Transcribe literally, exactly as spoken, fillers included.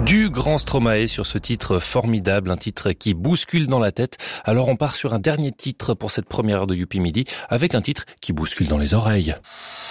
Du grand Stromae sur ce titre formidable, un titre qui bouscule dans la tête. Alors on part sur un dernier titre pour cette première heure de Youpi Midi, avec un titre qui bouscule dans les oreilles.